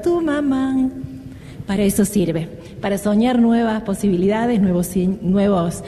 tu mamá. Para eso sirve, para soñar nuevas posibilidades, nuevas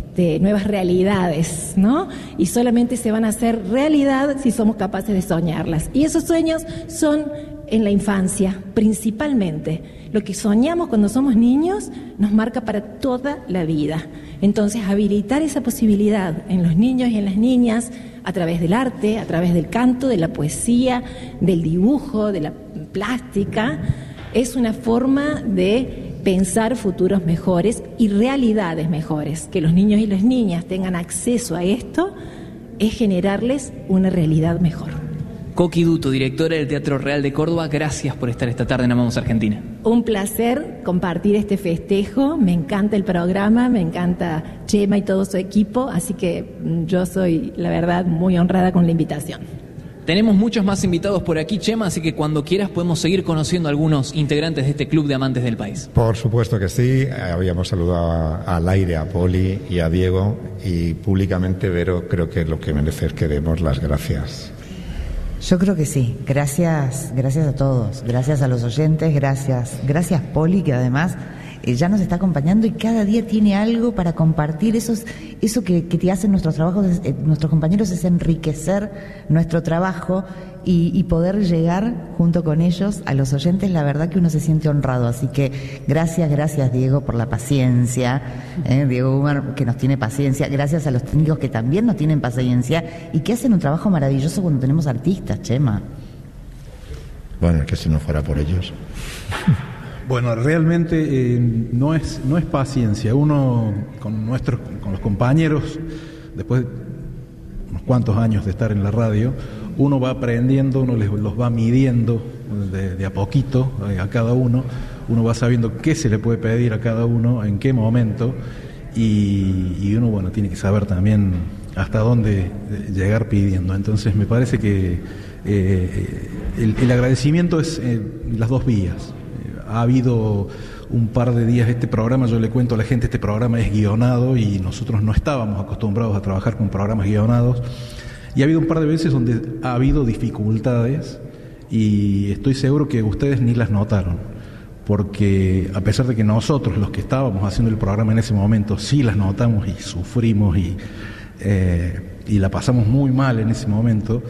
realidades, ¿no? Y solamente se van a hacer realidad si somos capaces de soñarlas. Y esos sueños son en la infancia, principalmente. Lo que soñamos cuando somos niños nos marca para toda la vida. Entonces, habilitar esa posibilidad en los niños y en las niñas a través del arte, a través del canto, de la poesía, del dibujo, de la plástica, es una forma de pensar futuros mejores y realidades mejores. Que los niños y las niñas tengan acceso a esto es generarles una realidad mejor. Coqui Duto, directora del Teatro Real de Córdoba, gracias por estar esta tarde en Amamos Argentina. Un placer compartir este festejo, me encanta el programa, me encanta Chema y todo su equipo, así que yo soy, la verdad, muy honrada con la invitación. Tenemos muchos más invitados por aquí, Chema, así que cuando quieras podemos seguir conociendo a algunos integrantes de este club de amantes del país. Por supuesto que sí, habíamos saludado al aire a Poli y a Diego, y públicamente, Vero, creo que lo que merece es que demos las gracias. Yo creo que sí, gracias a todos, gracias a los oyentes, gracias Poli, que además ya nos está acompañando y cada día tiene algo para compartir. Eso que te hacen nuestros trabajos, nuestros compañeros, es enriquecer nuestro trabajo y poder llegar junto con ellos a los oyentes. La verdad que uno se siente honrado, así que gracias Diego por la paciencia, Diego Umar, que nos tiene paciencia, gracias a los técnicos que también nos tienen paciencia y que hacen un trabajo maravilloso cuando tenemos artistas, Chema. Bueno, es que si no fuera por ellos. Bueno, realmente no es paciencia. Uno con los compañeros, después de unos cuantos años de estar en la radio, uno va aprendiendo, uno los va midiendo de a poquito a cada uno va sabiendo qué se le puede pedir a cada uno, en qué momento, y uno, bueno, tiene que saber también hasta dónde llegar pidiendo. Entonces me parece que el agradecimiento es las dos vías. Ha habido un par de días este programa, yo le cuento a la gente, este programa es guionado y nosotros no estábamos acostumbrados a trabajar con programas guionados, y ha habido un par de veces donde ha habido dificultades y estoy seguro que ustedes ni las notaron, porque a pesar de que nosotros, los que estábamos haciendo el programa en ese momento, sí las notamos y sufrimos y la pasamos muy mal en ese momento,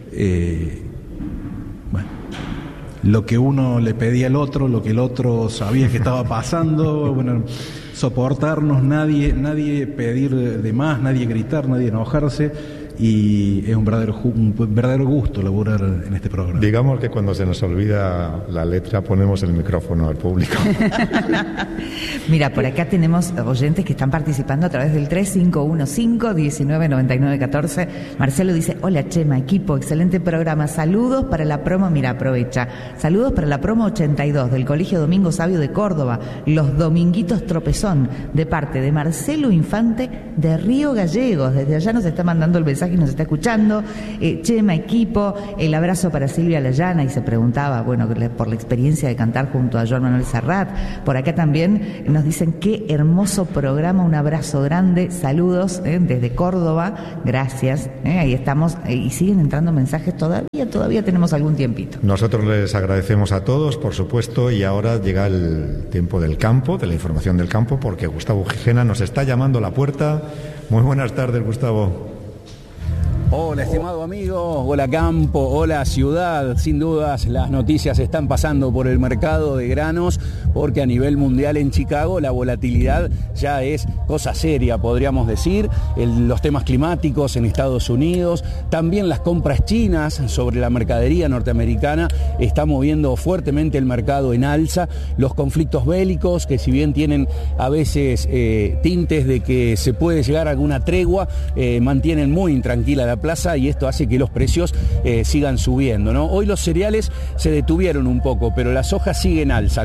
lo que uno le pedía al otro, lo que el otro sabía que estaba pasando, bueno, soportarnos, nadie pedir de más, nadie gritar, nadie enojarse, y es un verdadero gusto laburar en este programa. Digamos que cuando se nos olvida la letra ponemos el micrófono al público. Mira, por acá tenemos oyentes que están participando a través del 3515-199914. Marcelo dice: hola Chema, equipo, excelente programa, saludos para la promo, mira, aprovecha, saludos para la promo 82 del Colegio Domingo Sabio de Córdoba, los Dominguitos Tropezón, de parte de Marcelo Infante de Río Gallegos. Desde allá nos está mandando el mensaje y nos está escuchando. Chema, equipo, el abrazo para Silvia Layana, y se preguntaba, bueno, por la experiencia de cantar junto a Joan Manuel Serrat. Por acá también nos dicen: qué hermoso programa, un abrazo grande, saludos desde Córdoba, gracias. Ahí estamos, y siguen entrando mensajes todavía tenemos algún tiempito. Nosotros les agradecemos a todos, por supuesto, y ahora llega el tiempo del campo, de la información del campo, porque Gustavo Gijena nos está llamando a la puerta. Muy buenas tardes, Gustavo. Hola, estimado amigo, hola campo, hola ciudad. Sin dudas las noticias están pasando por el mercado de granos, porque a nivel mundial en Chicago la volatilidad ya es cosa seria, podríamos decir. Los temas climáticos en Estados Unidos, también las compras chinas sobre la mercadería norteamericana están moviendo fuertemente el mercado en alza. Los conflictos bélicos, que si bien tienen a veces tintes de que se puede llegar a alguna tregua, mantienen muy intranquila la plaza, y esto hace que los precios sigan subiendo, ¿no? Hoy los cereales se detuvieron un poco, pero la soja sigue en alza,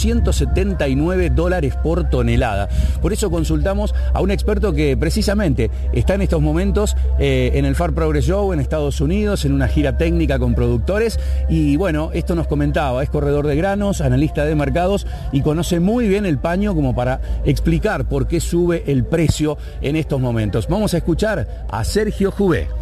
$479 por tonelada. Por eso consultamos a un experto que precisamente está en estos momentos en el Farm Progress Show en Estados Unidos, en una gira técnica con productores, y bueno, esto nos comentaba, es corredor de granos, analista de mercados, y conoce muy bien el paño como para explicar por qué sube el precio en estos momentos. Vamos a escuchar a Sergio Jubé.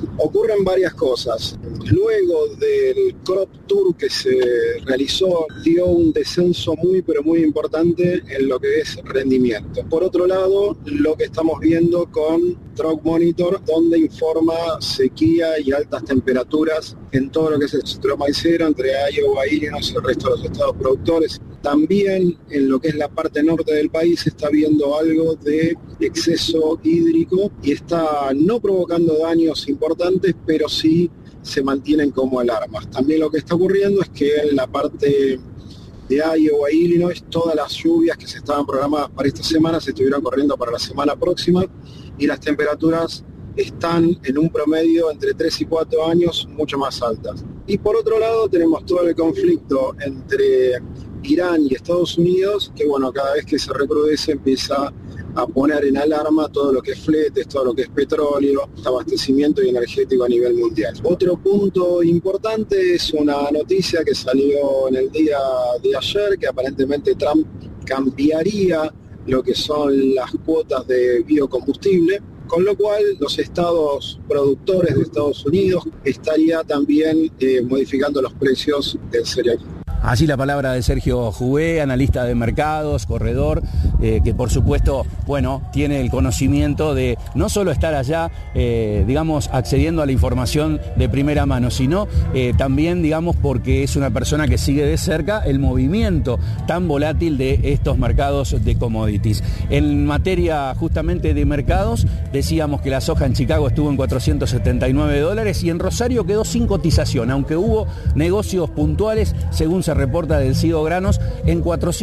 ocurren varias cosas. Luego del crop tour que se realizó, dio un descenso muy pero muy importante en lo que es rendimiento. Por otro lado, lo que estamos viendo con Drought Monitor, donde informa sequía y altas temperaturas en todo lo que es el sector maicero, entre Iowa, Illinois y el resto de los estados productores. También en lo que es la parte norte del país se está viendo algo de exceso hídrico y está no provocando daños importantes, pero sí se mantienen como alarmas. También lo que está ocurriendo es que en la parte de Iowa e Illinois, todas las lluvias que se estaban programadas para esta semana se estuvieron corriendo para la semana próxima y las temperaturas están en un promedio entre 3 y 4 años mucho más altas. Y por otro lado tenemos todo el conflicto entre Irán y Estados Unidos, que bueno, cada vez que se recrudece empieza a poner en alarma todo lo que es fletes, todo lo que es petróleo, abastecimiento y energético a nivel mundial. Otro punto importante es una noticia que salió en el día de ayer, que aparentemente Trump cambiaría lo que son las cuotas de biocombustible, con lo cual los estados productores de Estados Unidos estaría también modificando los precios del cereal. Allí la palabra de Sergio Jugué, analista de mercados, corredor, que por supuesto, bueno, tiene el conocimiento de no solo estar allá, digamos, accediendo a la información de primera mano, sino también, digamos, porque es una persona que sigue de cerca el movimiento tan volátil de estos mercados de commodities. En materia justamente de mercados, decíamos que la soja en Chicago estuvo en $479 y en Rosario quedó sin cotización, aunque hubo negocios puntuales, según se reporta del CIDO Granos, en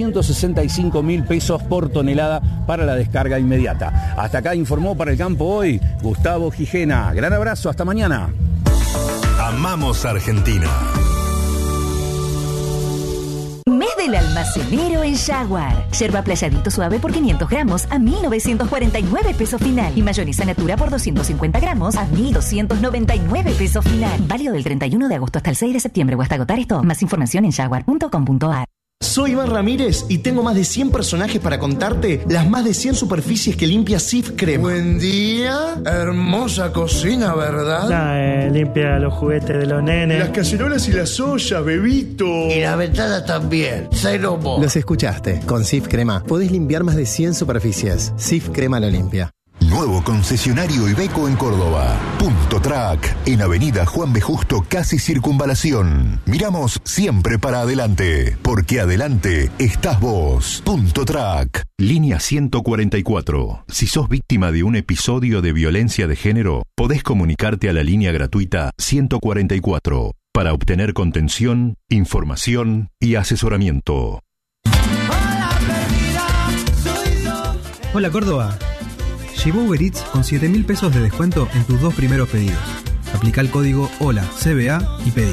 465.000 pesos por tonelada para la descarga inmediata. Hasta acá informó para El Campo Hoy Gustavo Gijena. Gran abrazo, hasta mañana. Amamos Argentina. Mes del almacenero en Jaguar. Yerba Playadito suave por 500 gramos a 1.949 pesos final. Y mayonesa Natura por 250 gramos a 1.299 pesos final. Válido del 31 de agosto hasta el 6 de septiembre o hasta agotar esto. Más información en jaguar.com.ar. Soy Iván Ramírez y tengo más de 100 personajes para contarte las más de 100 superficies que limpia Cif Crema. Buen día, hermosa cocina, ¿verdad? Limpia los juguetes de los nenes. Las cacerolas y las ollas, bebito. Y la ventana también, cero mo. Los escuchaste, con Cif Crema podés limpiar más de 100 superficies. Cif Crema lo limpia. Nuevo concesionario Iveco en Córdoba. Punto Track, en Avenida Juan B. Justo, casi Circunvalación. Miramos siempre para adelante, porque adelante estás vos. Punto Track. Línea 144. Si sos víctima de un episodio de violencia de género, podés comunicarte a la línea gratuita 144 para obtener contención, información y asesoramiento. Hola Córdoba. Llevo Uber Eats con 7.000 pesos de descuento en tus 2 primeros pedidos. Aplica el código HOLA-CBA y pedí.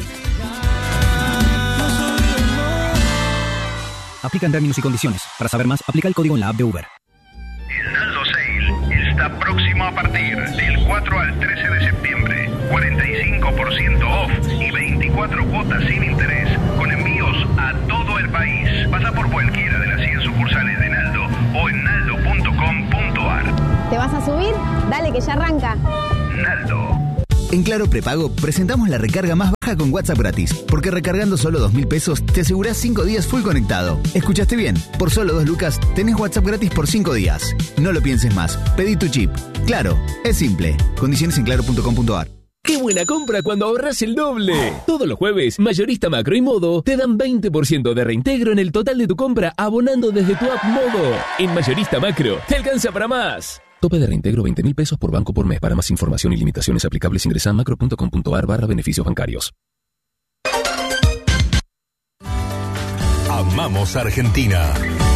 Aplican términos y condiciones. Para saber más, aplica el código en la app de Uber. El Naldo Sale está próximo a partir del 4 al 13 de septiembre. 45% off y 24 cuotas sin interés con envíos a todo el país. Pasa por cualquiera de las 100 sucursales de Naldo o en naldo.com.ar. ¿Te vas a subir? Dale que ya arranca. Naldo. En Claro Prepago presentamos la recarga más baja con WhatsApp gratis, porque recargando solo 2.000 pesos te asegurás 5 días full conectado. ¿Escuchaste bien? Por solo 2 lucas tenés WhatsApp gratis por 5 días. No lo pienses más. Pedí tu chip. Claro, es simple. Condiciones en claro.com.ar. ¡Qué buena compra cuando ahorras el doble! Todos los jueves, Mayorista Macro y Modo te dan 20% de reintegro en el total de tu compra abonando desde tu app Modo. En Mayorista Macro, te alcanza para más. Tope de reintegro 20.000 pesos por banco por mes. Para más información y limitaciones aplicables ingresa a macro.com.ar/beneficios bancarios. Amamos Argentina.